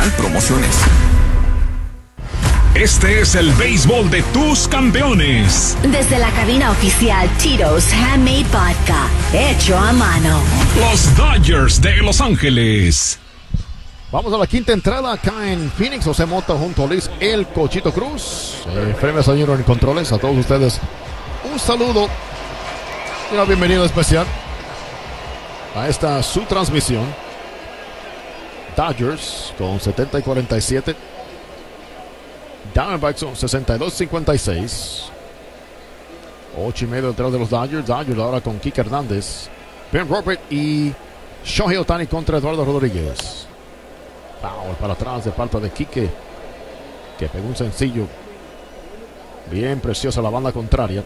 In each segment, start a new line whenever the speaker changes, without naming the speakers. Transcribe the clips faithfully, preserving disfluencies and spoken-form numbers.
Diagonal Promociones.
Este es el béisbol de tus campeones.
Desde la cabina oficial Tito's Handmade Vodka, hecho a mano.
Los Dodgers de Los Ángeles.
Vamos a la quinta entrada acá en Phoenix. José Mota junto a Luis El Cochito Cruz. Eh, Premio Señor en controles. A todos ustedes un saludo y una bienvenida especial a esta su transmisión. Dodgers con setenta y cuarenta y siete. Diamondbacks son sesenta y dos cincuenta y seis. ocho y medio detrás de los Dodgers. Dodgers ahora con Kike Hernández, Ben Robert y Shohei Ohtani contra Eduardo Rodríguez. Foul para atrás de parte de Kike, que pegó un sencillo bien precioso a la banda contraria.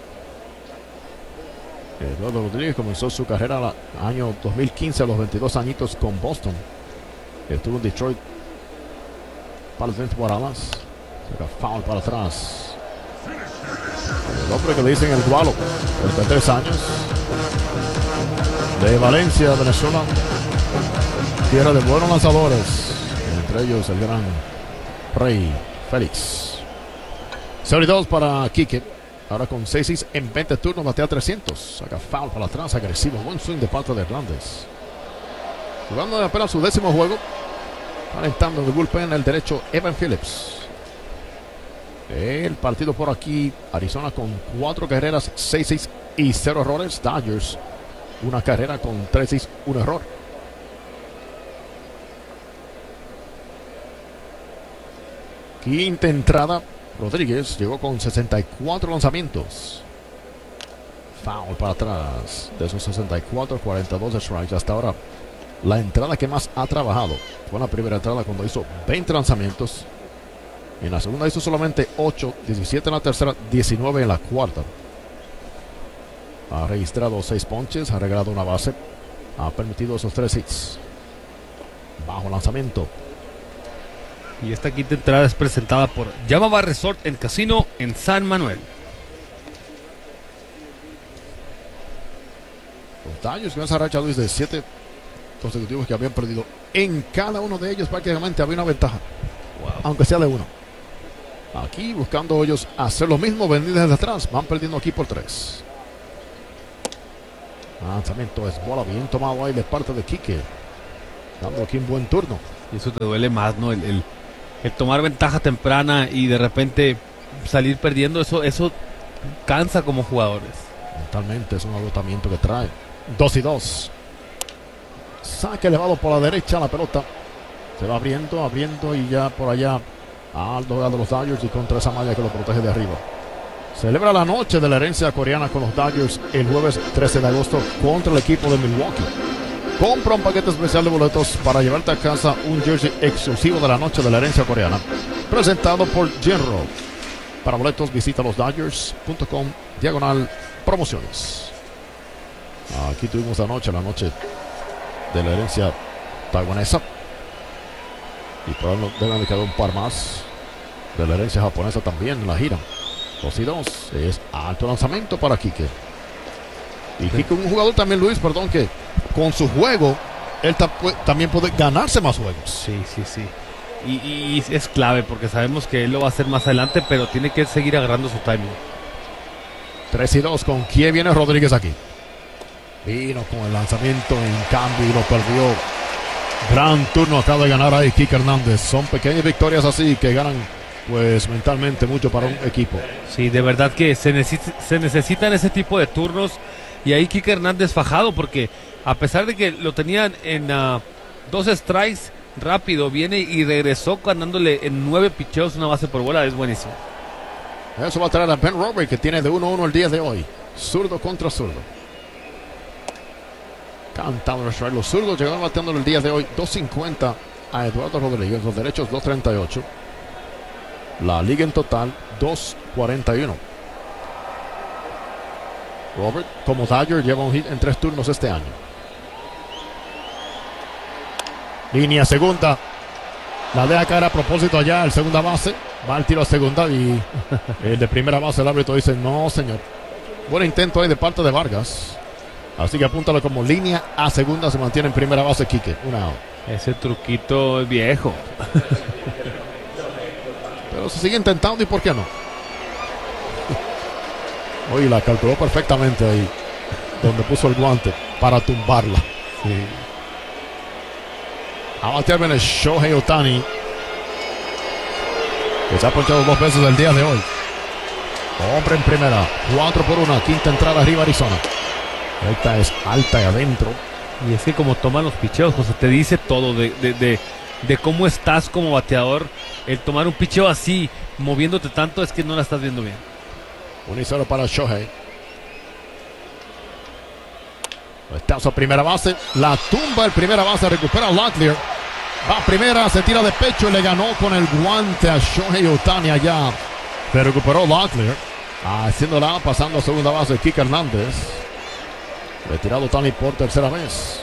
Eduardo Rodríguez comenzó su carrera en el año dos mil quince a los veintidós añitos con Boston. Estuvo en Detroit para las temporadas. Foul para atrás. El hombre que le dicen el Gualo, treinta y tres años, de Valencia, Venezuela, tierra de buenos lanzadores, entre ellos el gran Rey Félix. cero y dos para Kike, ahora con seis seis en veinte turnos, batea trescientos. Saca foul para atrás, agresivo, buen swing de parte de Hernández. Jugando de apenas su décimo juego, calentando en el bullpen el derecho Evan Phillips. El partido por aquí, Arizona con cuatro carreras, seis seis y cero errores. Dodgers, una carrera con tres seis, un error. Quinta entrada, Rodríguez llegó con sesenta y cuatro lanzamientos. Foul para atrás. De esos sesenta y cuatro, cuarenta y dos strikes. Hasta ahora, la entrada que más ha trabajado fue la primera entrada cuando hizo veinte lanzamientos. En la segunda hizo solamente ocho, diecisiete en la tercera, diecinueve en la cuarta. Ha registrado seis ponches, ha regalado una base, ha permitido esos tres hits. Bajo lanzamiento.
Y esta quinta entrada es presentada por Yamava Resort and Casino en San Manuel.
Los Dodgers con esa racha, Luis, de siete consecutivos que habían perdido. En cada uno de ellos prácticamente había una ventaja. Wow. Aunque sea de uno. Aquí buscando ellos hacer lo mismo, venir desde atrás. Van perdiendo aquí por tres. Lanzamiento es bola bien tomado ahí de parte de Kike. Dando aquí un buen turno.
Y eso te duele más, ¿no? El, el, el tomar ventaja temprana y de repente salir perdiendo, eso, eso cansa como jugadores.
Mentalmente es un agotamiento que trae. Dos y dos. Saque elevado por la derecha, la pelota se va abriendo, abriendo y ya por allá al dogal de los Dodgers y contra esa malla que lo protege de arriba. Celebra la noche de la herencia coreana con los Dodgers el jueves trece de agosto contra el equipo de Milwaukee. Compra un paquete especial de boletos para llevarte a casa un jersey exclusivo de la noche de la herencia coreana, presentado por Genro. Para boletos visita los Dodgers punto com diagonal promociones. Aquí tuvimos la noche, la noche de la herencia taiwanesa. Y por ahí deben de quedar un par más de la herencia japonesa también en la gira. dos y dos. Es alto lanzamiento para Kike. Y Kike, un jugador también, Luis, perdón, que con su juego, él ta también puede ganarse más juegos.
Sí, sí, sí. Y, y es clave porque sabemos que él lo va a hacer más adelante, pero tiene que seguir agarrando su timing.
tres y dos. ¿Con quién viene Rodríguez aquí? Vino con el lanzamiento en cambio y lo perdió. Gran turno acaba de ganar ahí Kike Hernández. Son pequeñas victorias así que ganan pues mentalmente mucho para un equipo.
Sí, de verdad que se, necesi se necesitan ese tipo de turnos. Y ahí Kike Hernández fajado porque a pesar de que lo tenían en uh, dos strikes, rápido viene y regresó ganándole en nueve picheos una base por bola. Es buenísimo.
Eso va a traer a Ben Robert, que tiene de uno a uno el día de hoy. Zurdo contra zurdo. Cantando strike. Los zurdos llegaron bateando el día de hoy dos cincuenta a Eduardo Rodríguez. Los derechos dos treinta y ocho. La liga en total dos cuarenta y uno. Robert, como Dodger, lleva un hit en tres turnos este año. Línea segunda. La deja caer a propósito allá, el segunda base. Va el tiro a segunda y el de primera base, el árbitro dice no, señor. Buen intento ahí de parte de Vargas. Así que apúntalo como línea a segunda. Se mantiene en primera base Kike. Una out.
Ese truquito es viejo.
Pero se sigue intentando y por qué no. Oye, la calculó perfectamente ahí, donde puso el guante para tumbarla. Sí. A batear viene Shohei Ohtani, que se ha ponchado dos veces el día de hoy. Hombre en primera, cuatro por una, quinta entrada arriba Arizona. Esta es alta y adentro.
Y es que como toman los picheos, José, te dice todo de, de, de, de cómo estás como bateador. El tomar un picheo así, moviéndote tanto, es que no la estás viendo bien.
uno y cero para Shohei. Está a primera base, la tumba el primera base, recupera Locklear. Va a primera, se tira de pecho y le ganó con el guante a Shohei Ohtani allá. Se recuperó Locklear, haciéndola, pasando a segunda base Kike Hernández. Retirado Ohtani por tercera vez.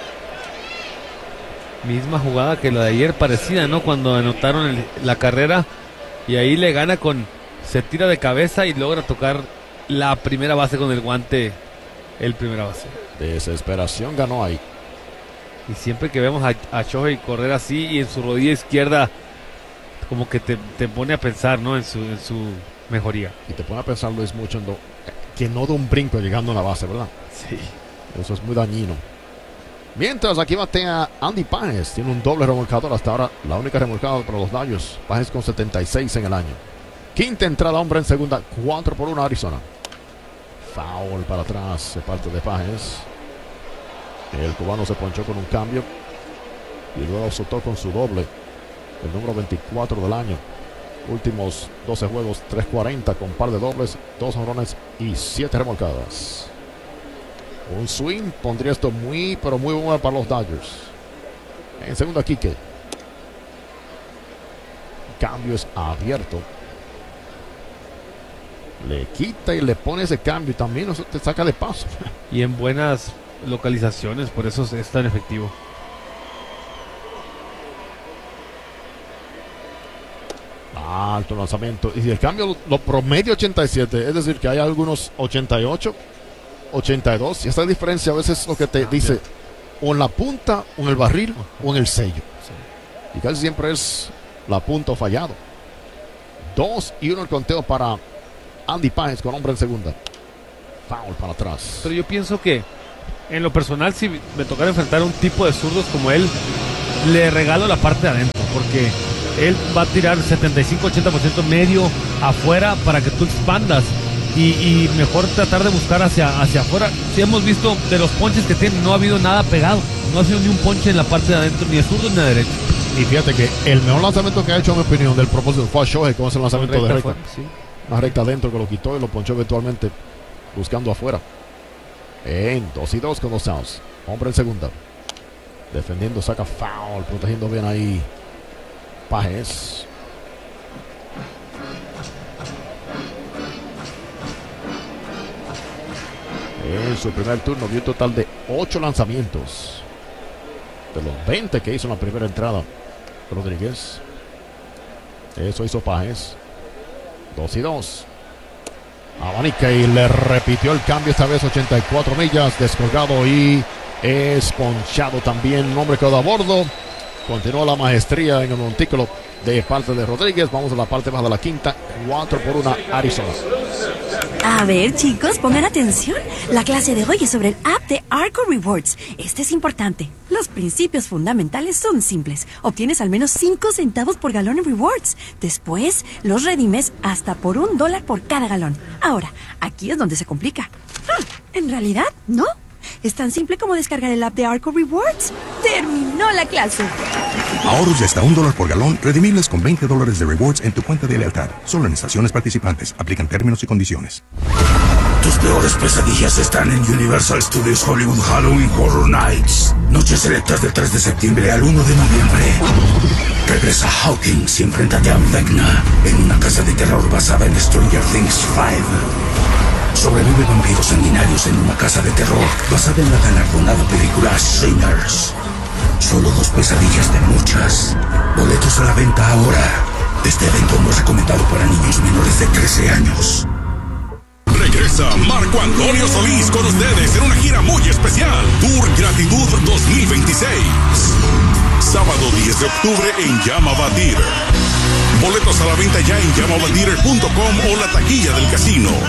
Misma jugada que la de ayer, parecida, ¿no? Cuando anotaron el, la carrera y ahí le gana con... Se tira de cabeza y logra tocar la primera base con el guante, el primera base.
Desesperación ganó ahí.
Y siempre que vemos a, a Shohei correr así y en su rodilla izquierda, como que te, te pone a pensar, ¿no? En su, en su mejoría.
Y te pone a pensar, Luis, mucho en lo, que no da un brinco llegando a la base, ¿verdad?
Sí.
Eso es muy dañino. Mientras aquí batea Andy Páez, tiene un doble remolcador hasta ahora, la única remolcada para los Dodgers. Páez con setenta y seis en el año. Quinta entrada, hombre en segunda, cuatro por uno Arizona. Foul para atrás de parte de Páez. El cubano se ponchó con un cambio y luego soltó con su doble, el número veinticuatro del año. Últimos doce juegos, tres cuarenta con par de dobles, dos jonrones y siete remolcadas. Un swing pondría esto muy, pero muy bueno para los Dodgers. En segunda, Kike. Cambio es abierto. Le quita y le pone ese cambio y también eso te saca de paso.
Y en buenas localizaciones, por eso es tan efectivo.
Alto lanzamiento. Y si el cambio lo, lo promedio ochenta y siete, es decir, que hay algunos ochenta y ocho, ochenta y dos. Y esta diferencia a veces es lo que te dice o en la punta, o en el barril, o en el sello. Y casi siempre es la punta o fallado. Dos y uno el conteo para Andy Páez con hombre en segunda. Foul para atrás.
Pero yo pienso que en lo personal, si me tocara enfrentar a un tipo de zurdos como él, le regalo la parte de adentro, porque él va a tirar setenta y cinco a ochenta por ciento medio afuera para que tú expandas y, y mejor tratar de buscar hacia, hacia afuera. Si hemos visto de los ponches que tiene, no ha habido nada pegado, no ha sido ni un ponche en la parte de adentro, ni de zurdo ni de derecho.
Y fíjate que el mejor lanzamiento que ha hecho, en mi opinión, del propósito fue a Shohei con ese lanzamiento
Recta
de recta.
fuera, sí.
Una recta adentro que lo quitó y lo ponchó eventualmente buscando afuera. En dos y dos con los Sounds. Hombre en segunda. Defendiendo, saca foul, protegiendo bien ahí Páez. En su primer turno vio un total de ocho lanzamientos. De los veinte que hizo en la primera entrada Rodríguez. Eso hizo Páez. Dos y dos. Abanica y le repitió el cambio, esta vez ochenta y cuatro millas, descolgado y es ponchado también. Un hombre quedó a bordo. Continúa la maestría en el montículo de parte de Rodríguez. Vamos a la parte baja de la quinta. cuatro por una Arizona.
A ver, chicos, pongan atención. La clase de hoy es sobre el app de Arco Rewards. Este es importante. Los principios fundamentales son simples. Obtienes al menos cinco centavos por galón en rewards. Después, los redimes hasta por un dólar por cada galón. Ahora, aquí es donde se complica. Hmm, en realidad, no. Es tan simple como descargar el app de Arco Rewards. ¡Terminó la clase!
Ahorros de hasta un dólar por galón, redimibles con veinte dólares de rewards en tu cuenta de lealtad. Solo en estaciones participantes. Aplican términos y condiciones.
Tus peores pesadillas están en Universal Studios Hollywood Halloween Horror Nights. Noches selectas del tres de septiembre al uno de noviembre. Regresa Hawkins y enfréntate a Vecna en una casa de terror basada en Stranger Things cinco. Sobrevive vampiros sanguinarios en una casa de terror basada en la galardonada película Sinners. Solo dos pesadillas de muchas. Boletos a la venta ahora. Este evento no es recomendado para niños menores de trece años.
Regresa
regresa Marco Antonio Solís con ustedes en una gira muy especial. Tour Gratitud dos mil veintiséis. Sábado diez de octubre en Yamava Theater. Boletos a la venta ya en yamava theater punto com o la taquilla del casino.